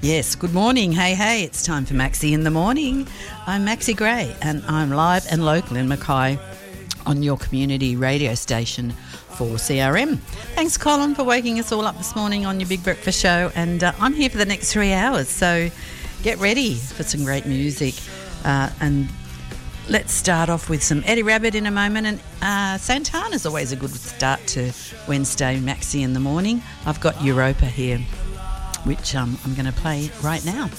Yes, good morning. Hey, it's time for Maxi in the Morning. I'm Maxi Gray and I'm live and local in Mackay on your community radio station for CRM. Thanks, Colin, for waking us all up this morning on your Big Breakfast Show, and I'm here for the next 3 hours, so get ready for some great music. And let's start off with some Eddie Rabbitt in a moment, and Santana's always a good start to Wednesday Maxi in the Morning. I've got Europa here, which I'm going to play right now.